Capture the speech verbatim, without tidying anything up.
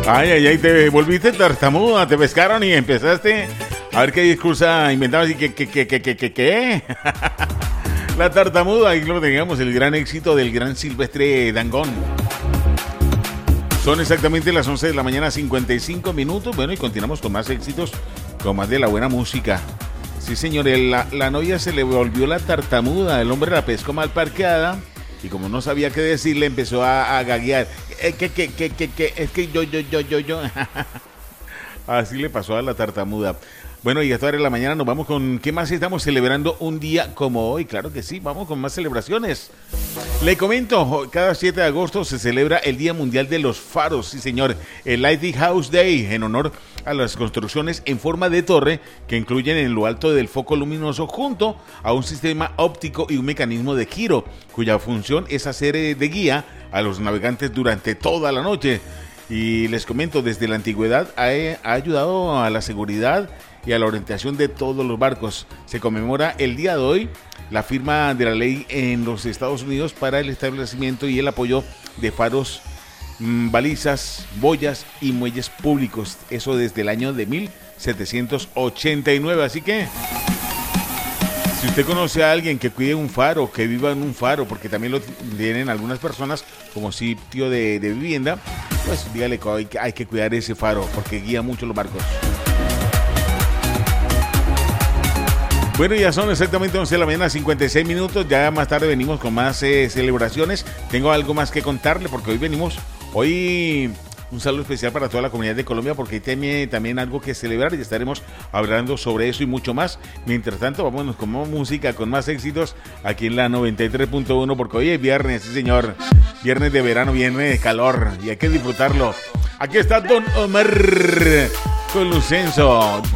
Ay, ay, ay, te volviste tartamuda, te pescaron y empezaste a ver qué excusa inventabas y que, que, que, que, que, que, ¿qué? La tartamuda, ahí lo teníamos, el gran éxito del gran Silvestre Dangond. Son exactamente las once de la mañana, cincuenta y cinco minutos. Bueno, y continuamos con más éxitos, con más de la buena música. Sí, señor, la, la novia se le volvió la tartamuda, el hombre la pescó mal parqueada y como no sabía qué decirle, empezó a, a gaguear. Es que, que, que, que, que, es que yo, yo, yo, yo, yo. Así le pasó a la tartamuda. Bueno, y a esta hora de la mañana nos vamos con... ¿Qué más estamos celebrando un día como hoy? Claro que sí, vamos con más celebraciones. Le comento, cada siete de agosto se celebra el Día Mundial de los Faros. Sí, señor, el Lighthouse Day, en honor a las construcciones en forma de torre que incluyen en lo alto del foco luminoso junto a un sistema óptico y un mecanismo de giro, cuya función es hacer de guía a los navegantes durante toda la noche. Y les comento, desde la antigüedad ha, ha ayudado a la seguridad y a la orientación de todos los barcos. Se conmemora el día de hoy la firma de la ley en los Estados Unidos para el establecimiento y el apoyo de faros, mmm, balizas, boyas y muelles públicos. Eso desde el año de mil setecientos ochenta y nueve. Así que, si usted conoce a alguien que cuide un faro, que viva en un faro, porque también lo tienen algunas personas como sitio de, de vivienda, pues dígale que hay, hay que cuidar ese faro porque guía mucho los barcos. Bueno, ya son exactamente once de la mañana, cincuenta y seis minutos. Ya más tarde venimos con más eh, celebraciones. Tengo algo más que contarle porque hoy venimos, hoy un saludo especial para toda la comunidad de Colombia porque tiene también algo que celebrar y estaremos hablando sobre eso y mucho más. Mientras tanto, vámonos con más música, con más éxitos aquí en la noventa y tres punto uno porque hoy es viernes, sí señor. Viernes de verano, viernes de calor y hay que disfrutarlo. Aquí está Don Omar con Lucenzo.